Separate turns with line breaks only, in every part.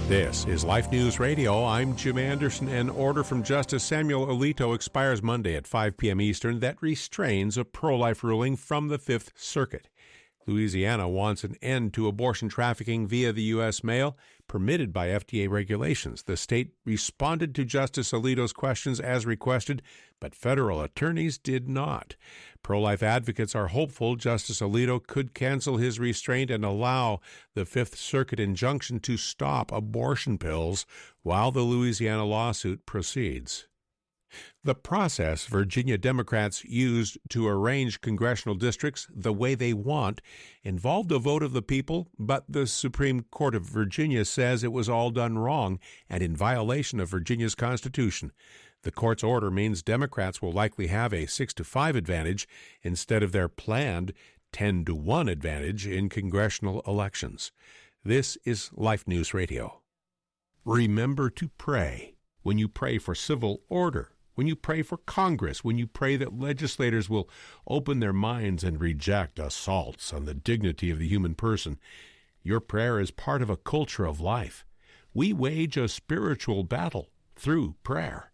This is Life News Radio. I'm Jim Anderson. An order from Justice Samuel Alito expires Monday at 5 p.m. Eastern that restrains a pro-life ruling from the Fifth Circuit. Louisiana wants an end to abortion trafficking via the U.S. mail, permitted by FDA regulations. The state responded to Justice Alito's questions as requested, but federal attorneys did not. Pro-life advocates are hopeful Justice Alito could cancel his restraint and allow the Fifth Circuit injunction to stop abortion pills while the Louisiana lawsuit proceeds. The process Virginia Democrats used to arrange congressional districts the way they want involved a vote of the people, but the Supreme Court of Virginia says it was all done wrong and in violation of Virginia's Constitution. The court's order means Democrats will likely have a 6-5 advantage instead of their planned 10-1 advantage in congressional elections. This is Life News Radio. Remember to pray. When you pray for civil order, when you pray for Congress, when you pray that legislators will open their minds and reject assaults on the dignity of the human person, your prayer is part of a culture of life. We wage a spiritual battle through prayer.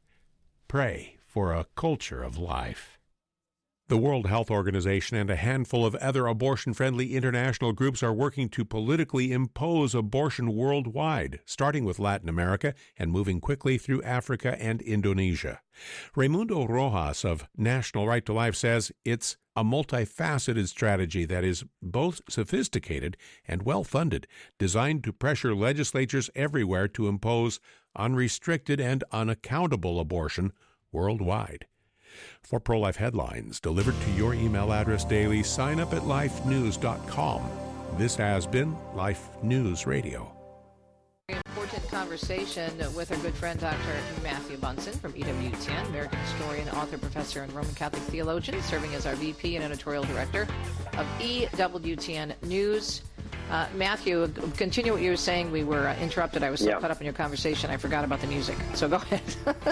Pray for a culture of life. The World Health Organization and a handful of other abortion-friendly international groups are working to politically impose abortion worldwide, starting with Latin America and moving quickly through Africa and Indonesia. Raimundo Rojas of National Right to Life says it's a multifaceted strategy that is both sophisticated and well-funded, designed to pressure legislatures everywhere to impose unrestricted and unaccountable abortion worldwide. For pro-life headlines delivered to your email address daily, sign up at lifenews.com. This has been Life News Radio.
Important conversation with our good friend Dr. Matthew Bunson from EWTN, American historian, author, professor, and Roman Catholic theologian, serving as our VP and editorial director of EWTN News. Matthew, continue what you were saying. We were interrupted. I was so caught up in your conversation, I forgot about the music. So go ahead.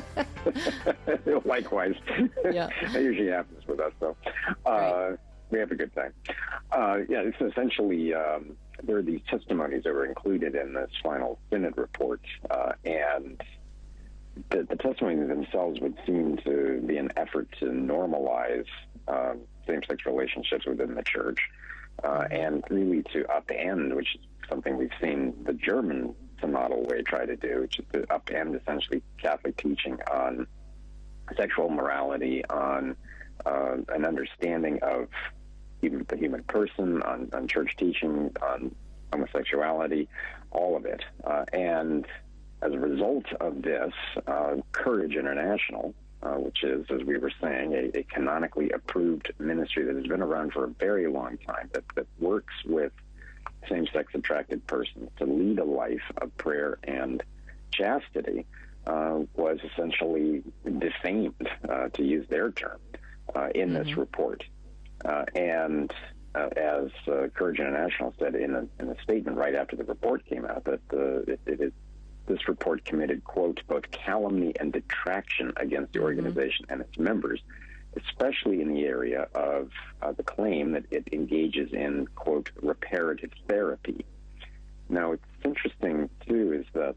Likewise. Yeah. That usually happens with us, though. Right. We have a good time. It's essentially, there are these testimonies that were included in this final Synod report, and the testimonies themselves would seem to be an effort to normalize same-sex relationships within the Church. And really to upend, which is something we've seen the German synodal way try to do, which is to upend essentially Catholic teaching on sexual morality, on an understanding of the human person, on church teaching, on homosexuality, all of it. And as a result of this, Courage International, which is, as we were saying, a canonically approved ministry that has been around for a very long time, that works with same-sex attracted persons to lead a life of prayer and chastity, was essentially defamed, to use their term, in this report. And as Courage International said in a statement right after the report came out, that this report committed, quote, both calumny and detraction against the organization and its members, especially in the area of the claim that it engages in, quote, reparative therapy. Now, what's interesting, too, is that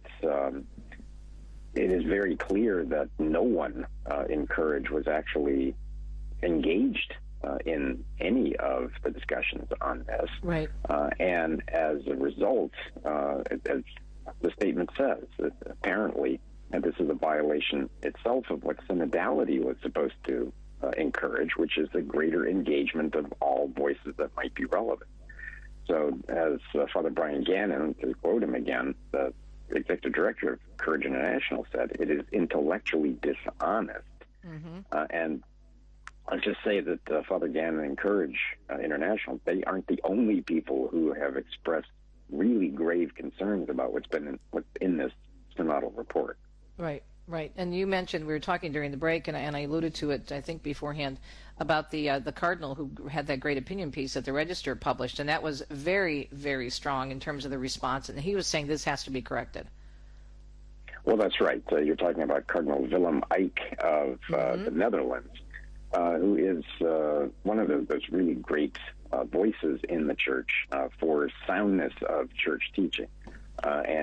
it is very clear that no one in Courage was actually engaged in any of the discussions on this. Right. And as a result, as the statement says, that apparently, and this is a violation itself of what synodality was supposed to encourage, which is the greater engagement of all voices that might be relevant. So as Father Brian Gannon, to quote him again, the executive director of Courage International said, it is intellectually dishonest. And I'll just say that Father Gannon and Courage International, they aren't the only people who have expressed really grave concerns about what's in this synodal report.
Right. And you mentioned, we were talking during the break, and I alluded to it, I think, beforehand, about the cardinal who had that great opinion piece that the Register published, and that was very, very strong in terms of the response, and he was saying this has to be corrected.
Well, that's right. You're talking about Cardinal Willem Eijk of the Netherlands, who is one of those really great voices in the Church for soundness of church teaching. And